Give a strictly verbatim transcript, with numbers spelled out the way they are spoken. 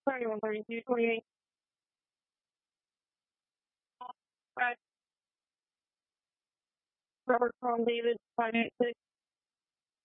thirty-one, thirty-two, twenty-eight. Right. Robert Tom David, five eight six.